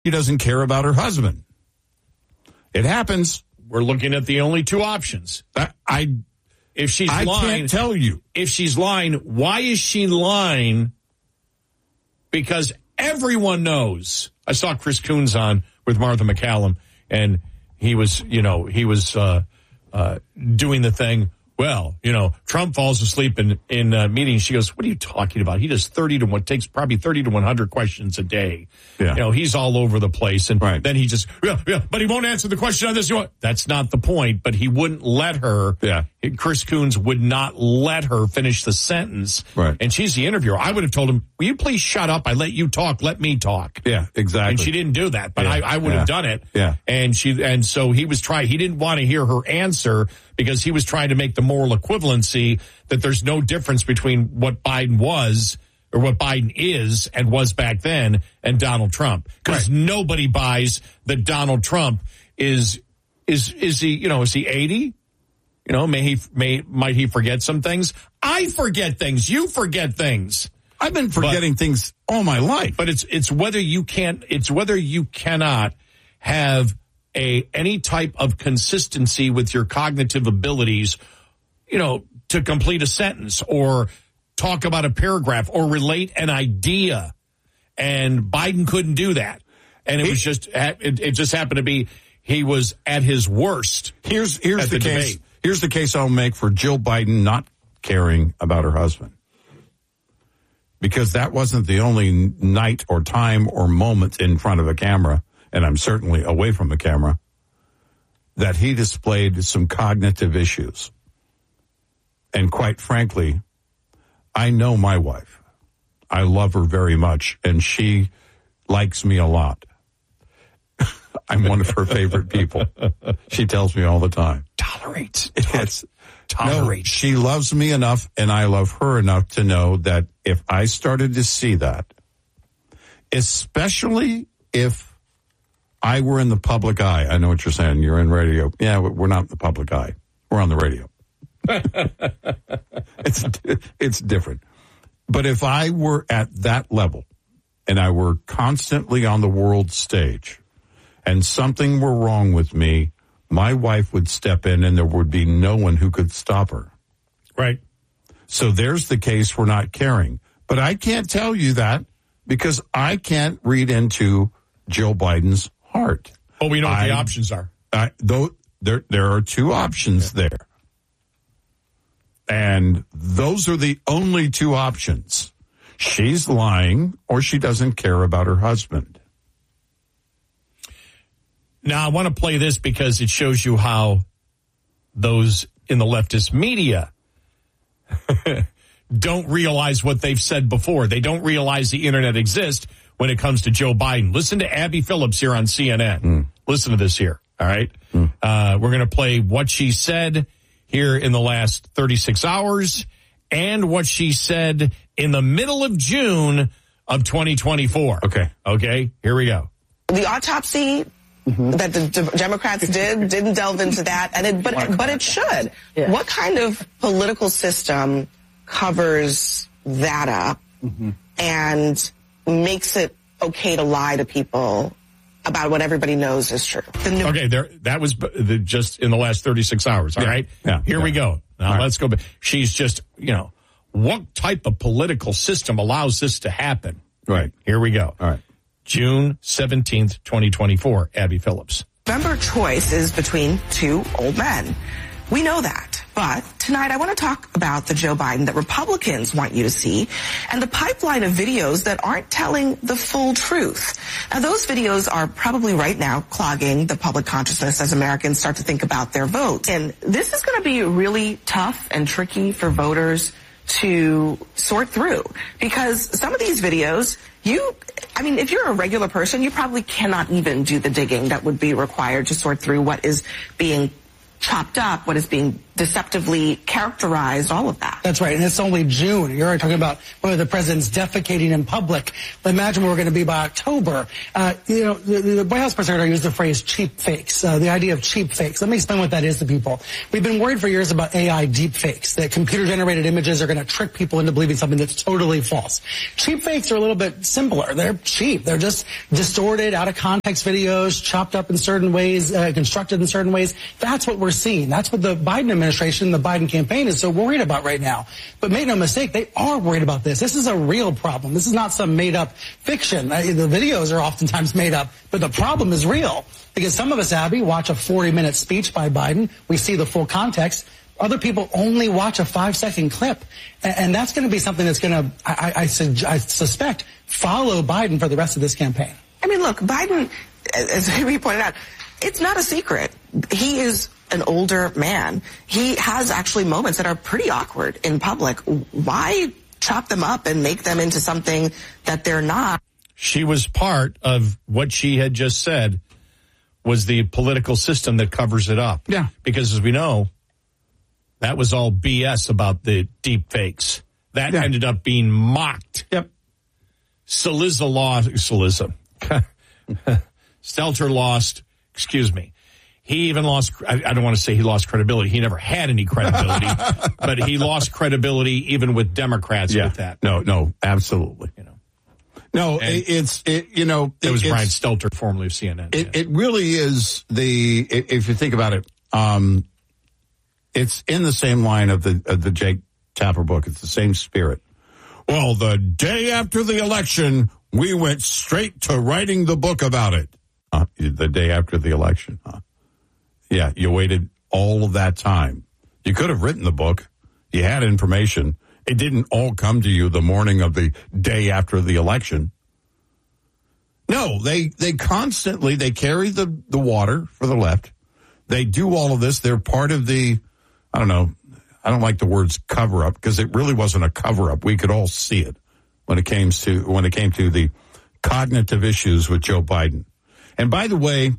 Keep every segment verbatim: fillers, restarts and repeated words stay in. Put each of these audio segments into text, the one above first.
she doesn't care about her husband. It happens. We're looking at the only two options. I, I if she's I lying, can't tell you. If she's lying, why is she lying? Because everyone knows. I saw Chris Coons on with Martha McCallum, and he was, you know, he was uh, uh, doing the thing. Well, you know, Trump falls asleep in in uh, meetings. She goes, "What are you talking about? He does thirty to what takes probably thirty to one hundred questions a day. Yeah. You know, he's all over the place, and right. then he just yeah, yeah, but he won't answer the question on this. That's not the point. But he wouldn't let her. Yeah, Chris Coons would not let her finish the sentence. Right, and she's the interviewer. I would have told him, "Will you please shut up? I let you talk. Let me talk." Yeah, exactly. And she didn't do that, but yeah. I, I would yeah. have done it. Yeah, and she and so he was trying. He didn't want to hear her answer because he was trying to make the moral equivalency that there's no difference between what Biden was or what Biden is and was back then and Donald Trump. Because right. nobody buys that Donald Trump is, is, is he, you know, is he eighty? You know, may he, may, might he forget some things? I forget things. You forget things. I've been forgetting but, things all my life. But it's, it's whether you can't, it's whether you cannot have a, any type of consistency with your cognitive abilities, you know, to complete a sentence or talk about a paragraph or relate an idea. And Biden couldn't do that. And it was just, it, it just happened to be, he was at his worst. Here's, here's the, the case. debate. Here's the case I'll make for Jill Biden not caring about her husband. Because that wasn't the only night or time or moment in front of a camera, and I'm certainly away from a camera, that he displayed some cognitive issues. And quite frankly, I know my wife. I love her very much, and she likes me a lot. I'm one of her favorite people. She tells me all the time. Tolerates. It's, Tolerate. No, she loves me enough, and I love her enough to know that if I started to see that, especially if I were in the public eye, I know what you're saying, you're in radio. Yeah, we're not in the public eye. We're on the radio. it's it's different. But if I were at that level and I were constantly on the world stage and something were wrong with me, my wife would step in and there would be no one who could stop her. Right. So there's the case for not caring. But I can't tell you that because I can't read into Joe Biden's heart. Oh, we know what I, the options are. I, though there there are two options yeah. there. And those are the only two options. She's lying or she doesn't care about her husband. Now, I want to play this because it shows you how those in the leftist media don't realize what they've said before. They don't realize the internet exists when it comes to Joe Biden. Listen to Abby Phillips here on C N N. Mm. Listen to this here, all right? Mm. Uh, we're going to play what she said here in the last thirty-six hours and what she said in the middle of June of twenty twenty-four. Okay. Okay, here we go. The autopsy mm-hmm. that the D- Democrats did didn't delve into that, and it, but but it should. Yeah. What kind of political system covers that up mm-hmm. and makes it okay to lie to people about what everybody knows is true? The new- okay, there. That was the, just in the last thirty-six hours. All yeah. right. Yeah. Here yeah. we go. Now right. let's go back. She's just, you know, what type of political system allows this to happen? Right. Here we go. All right. June seventeenth, twenty twenty-four. Abby Phillips. November choice is between two old men. We know that. But tonight I want to talk about the Joe Biden that Republicans want you to see and the pipeline of videos that aren't telling the full truth. Now, those videos are probably right now clogging the public consciousness as Americans start to think about their vote. And this is going to be really tough and tricky for voters to sort through because some of these videos, you, I mean, if you're a regular person, you probably cannot even do the digging that would be required to sort through what is being chopped up, what is being deceptively characterized all of that. That's right, and it's only June. You're already talking about whether the president's defecating in public. Imagine where we're going to be by October. Uh, you know, the, the White House press secretary used the phrase cheap fakes, uh, the idea of cheap fakes. Let me explain what that is to people. We've been worried for years about A I deep fakes, that computer-generated images are going to trick people into believing something that's totally false. Cheap fakes are a little bit simpler. They're cheap. They're just distorted, out-of-context videos, chopped up in certain ways, uh, constructed in certain ways. That's what we're seeing. That's what the Biden administration, the Biden campaign is so worried about right now. But make no mistake, they are worried about this. This is a real problem. This is not some made-up fiction. Uh, the videos are oftentimes made up, but the problem is real. Because some of us, Abby, watch a forty-minute speech by Biden. We see the full context. Other people only watch a five-second clip. And, and that's going to be something that's going to, I, I, I suspect, follow Biden for the rest of this campaign. I mean, look, Biden, as we pointed out, it's not a secret. He is an older man. He has actually moments that are pretty awkward in public. Why chop them up and make them into something that they're not? She was part of what she had just said was the political system that covers it up. Yeah. Because as we know, that was all B S about the deep fakes. That yeah. ended up being mocked. Yep. Cillizza lost, Cillizza. Stelter lost, excuse me. He even lost, I, I don't want to say he lost credibility. He never had any credibility, but he lost credibility even with Democrats yeah. with that. No, no, absolutely. You know. No, and it's, it, you know. It was Brian Stelter, formerly of C N N. It, yeah. it really is the, if you think about it, um, it's in the same line of the, of the Jake Tapper book. It's the same spirit. Well, the day after the election, we went straight to writing the book about it. Uh, the day after the election, huh? Yeah, you waited all of that time. You could have written the book. You had information. It didn't all come to you the morning of the day after the election. No, they they constantly, they carry the, the water for the left. They do all of this. They're part of the, I don't know, I don't like the words cover up because it really wasn't a cover up. We could all see it when it came to, when it came to the cognitive issues with Joe Biden. And by the way,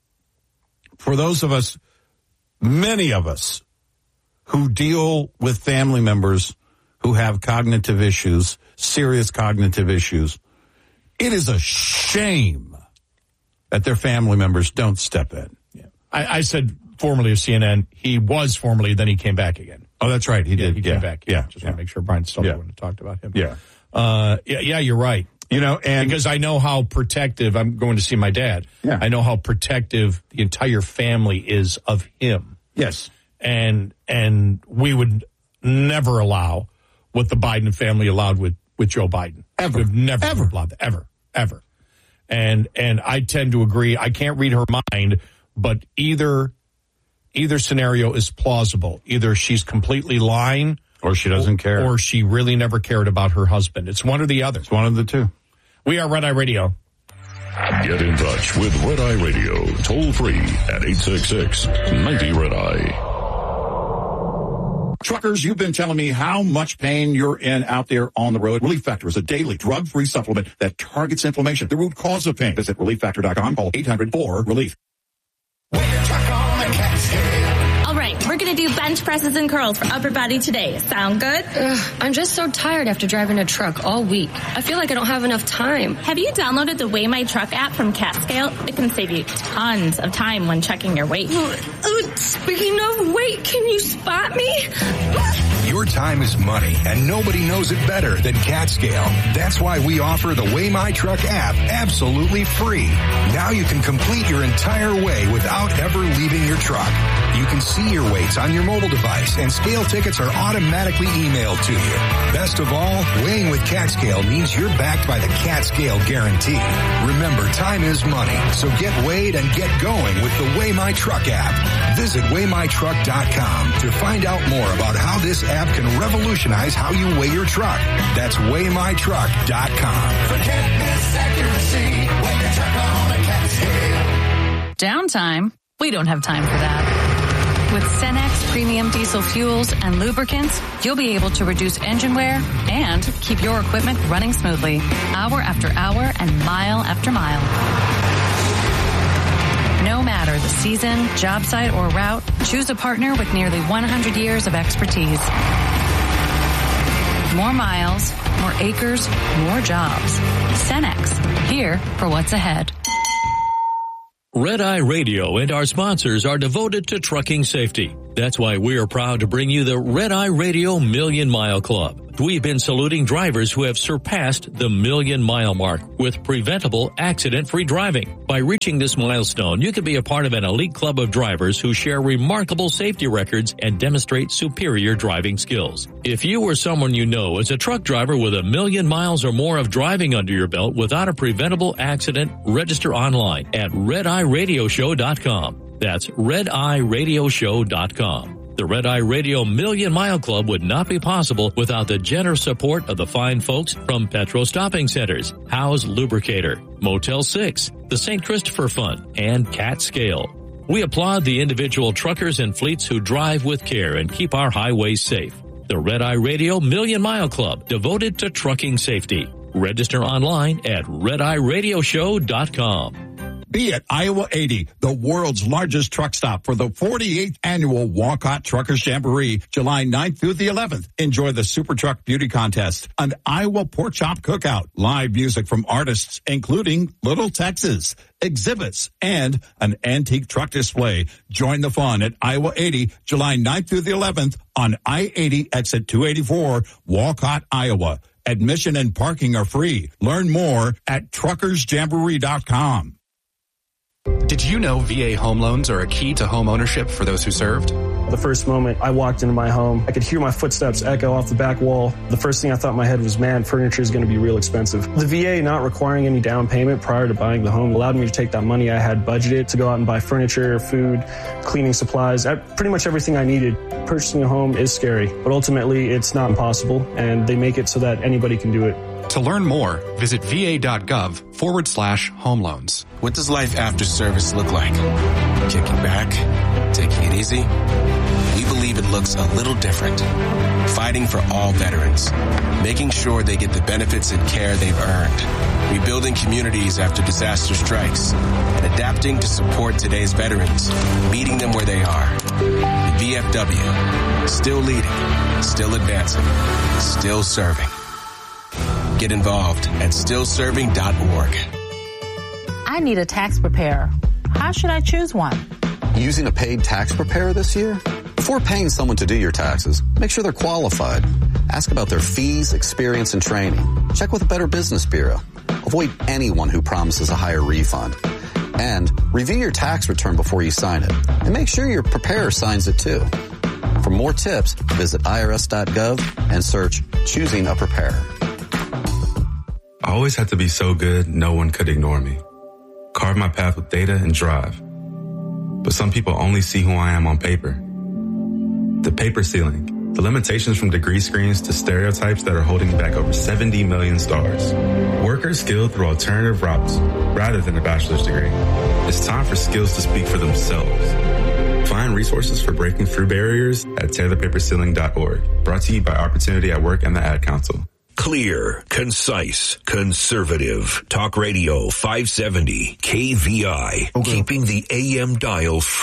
for those of us, many of us who deal with family members who have cognitive issues, serious cognitive issues, it is a shame that their family members don't step in. Yeah. I, I said formerly of C N N. He was formerly, then he came back again. Oh, that's right. He yeah, did. He yeah. came back. Yeah. Just yeah. want to make sure Brian Stelter yeah. wouldn't have talked about him. Yeah. Uh, yeah, yeah, you're right. You know, and because I know how protective, I'm going to see my dad. Yeah. I know how protective the entire family is of him. Yes. And, and we would never allow what the Biden family allowed with, with Joe Biden. Ever. We've never ever. allowed that. Ever. Ever. And, and I tend to agree. I can't read her mind, but either, either scenario is plausible. Either she's completely lying or she doesn't or, care, or she really never cared about her husband. It's one or the other. It's one of the two. We are Red Eye Radio. Get in touch with Red Eye Radio, toll free at eight six six, ninety Red Eye. Truckers, you've been telling me how much pain you're in out there on the road. Relief Factor is a daily drug-free supplement that targets inflammation, the root cause of pain. Visit relief factor dot com, call eight hundred four relief. All right, we're going to do bench presses and curls for upper body today. Sound good? Ugh, I'm just so tired after driving a truck all week. I feel like I don't have enough time. Have you downloaded the Weigh My Truck app from CatScale? It can save you tons of time when checking your weight. Uh, speaking of weight, can you spot me? Your time is money, and nobody knows it better than CatScale. That's why we offer the Weigh My Truck app absolutely free. Now you can complete your entire weigh without ever leaving your truck. You can see your weights on your mobile device, and scale tickets are automatically emailed to you. Best of all, weighing with CatScale means you're backed by the CatScale guarantee. Remember, time is money, so get weighed and get going with the Weigh My Truck app. Visit weigh my truck dot com to find out more about how this app can revolutionize how you weigh your truck. That's weigh my truck dot com. Forget this accuracy. Weigh your truck on a CatScale. Downtime? We don't have time for that. With Cenex Premium Diesel Fuels and Lubricants, you'll be able to reduce engine wear and keep your equipment running smoothly, hour after hour and mile after mile. No matter the season, job site, or route, choose a partner with nearly one hundred years of expertise. More miles, more acres, more jobs. Cenex, here for what's ahead. Red Eye Radio and our sponsors are devoted to trucking safety. That's why we are proud to bring you the Red Eye Radio Million Mile Club. We've been saluting drivers who have surpassed the million mile mark with preventable accident-free driving. By reaching this milestone, you can be a part of an elite club of drivers who share remarkable safety records and demonstrate superior driving skills. If you or someone you know is a truck driver with a million miles or more of driving under your belt without a preventable accident, register online at red eye radio show dot com. That's red eye radio show dot com. The Red Eye Radio Million Mile Club would not be possible without the generous support of the fine folks from Petro Stopping Centers, Howe's Lubricator, Motel six, the Saint Christopher Fund, and Cat Scale. We applaud the individual truckers and fleets who drive with care and keep our highways safe. The Red Eye Radio Million Mile Club, devoted to trucking safety. Register online at red eye radio show dot com. Be at Iowa eighty, the world's largest truck stop for the forty-eighth annual Walcott Truckers Jamboree, July ninth through the eleventh. Enjoy the Super Truck Beauty Contest, an Iowa Pork Chop Cookout, live music from artists including Little Texas, exhibits, and an antique truck display. Join the fun at Iowa eighty, July ninth through the eleventh on I eighty exit two eighty-four, Walcott, Iowa. Admission and parking are free. Learn more at truckers jamboree dot com. Did you know V A home loans are a key to home ownership for those who served? The first moment I walked into my home, I could hear my footsteps echo off the back wall. The first thing I thought in my head was, man, furniture is going to be real expensive. The V A not requiring any down payment prior to buying the home allowed me to take that money I had budgeted to go out and buy furniture, food, cleaning supplies, pretty much everything I needed. Purchasing a home is scary, but ultimately it's not impossible, and they make it so that anybody can do it. To learn more, visit va.gov forward slash home loans. What does life after service look like? Kicking back? Taking it easy? We believe it looks a little different. Fighting for all veterans. Making sure they get the benefits and care they've earned. Rebuilding communities after disaster strikes. And adapting to support today's veterans. Meeting them where they are. The V F W. Still leading. Still advancing. Still serving. Get involved at still serving dot org. I need a tax preparer. How should I choose one? Using a paid tax preparer this year? Before paying someone to do your taxes, make sure they're qualified. Ask about their fees, experience, and training. Check with a Better Business Bureau. Avoid anyone who promises a higher refund. And review your tax return before you sign it. And make sure your preparer signs it too. For more tips, visit I R S dot gov and search Choosing a Preparer. I always had to be so good, no one could ignore me. Carve my path with data and drive. But some people only see who I am on paper. The paper ceiling. The limitations from degree screens to stereotypes that are holding back over seventy million stars. Workers skilled through alternative routes rather than a bachelor's degree. It's time for skills to speak for themselves. Find resources for breaking through barriers at tear the paper ceiling dot org. Brought to you by Opportunity at Work and the Ad Council. Clear, concise, conservative. Talk Radio five seventy K V I. Okay. Keeping the A M dial free.